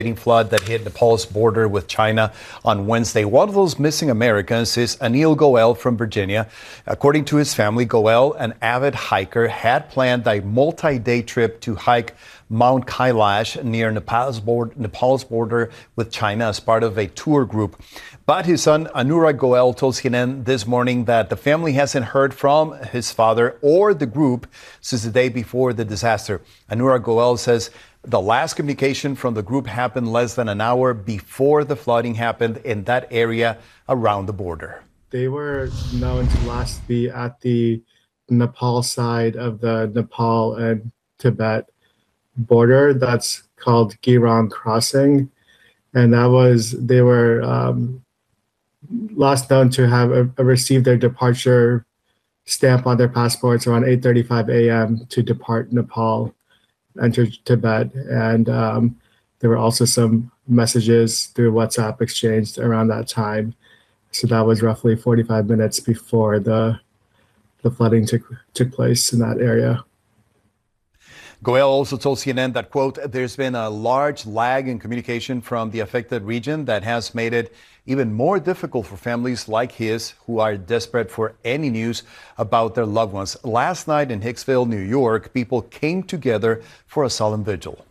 Flood that hit Nepal's border with China on Wednesday. One of those missing Americans is Anil Goel from Virginia. According to his family, Goel, an avid hiker, had planned a multi-day trip to hike Mount Kailash near Nepal's border with China as part of a tour group. But his son, Anurag Goel, told CNN this morning that the family hasn't heard from his father or the group since the day before the disaster. Anurag Goel says the last communication from the group happened less than an hour before the flooding happened in that area around the border. They were known to last be at the Nepal side of the Nepal and Tibet border. That's called Girang Crossing. And they were last known to have received their departure stamp on their passports around 8:35 a.m. to depart Nepal, enter Tibet. And there were also some messages through WhatsApp exchanged around that time. So that was roughly 45 minutes before the flooding took place in that area. Goel also told CNN that, quote, there's been a large lag in communication from the affected region that has made it even more difficult for families like his who are desperate for any news about their loved ones. Last night in Hicksville, New York, people came together for a solemn vigil.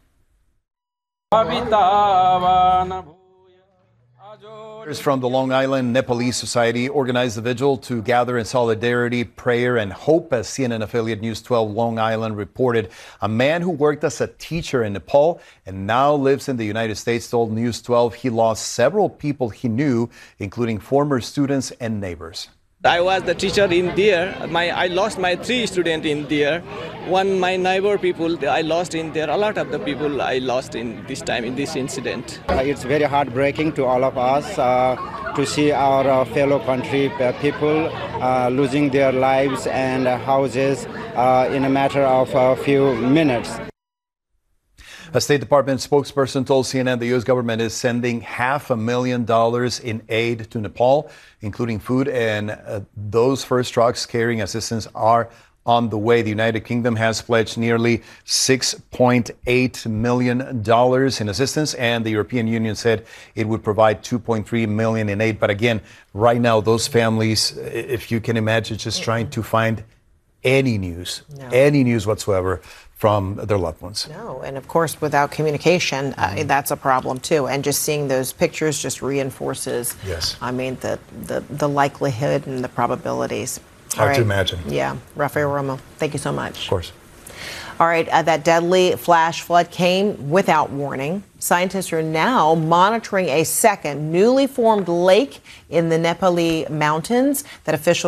From the Long Island Nepalese Society organized the vigil to gather in solidarity, prayer, and hope. As CNN affiliate News 12 Long Island reported, a man who worked as a teacher in Nepal and now lives in the United States told News 12 he lost several people he knew, including former students and neighbors. I was the teacher in there. I lost my 3 students in there. One, my neighbor people, I lost in there. A lot of the people I lost in this time, in this incident. It's very heartbreaking to all of us to see our fellow country people losing their lives and houses in a matter of a few minutes. A State Department spokesperson told CNN the U.S. government is sending $500,000 in aid to Nepal, including food, and those first trucks carrying assistance are on the way. The United Kingdom has pledged nearly $6.8 million in assistance, and the European Union said it would provide $2.3 million in aid. But again, right now, those families, if you can imagine, just trying to find any news whatsoever from their loved ones. No, and of course, without communication, that's a problem too. And just seeing those pictures just reinforces, yes, I mean, the likelihood and the probabilities. Hard to imagine. Yeah, Rafael Romo, thank you so much. Of course. All right, that deadly flash flood came without warning. Scientists are now monitoring a second newly formed lake in the Nepali mountains that officials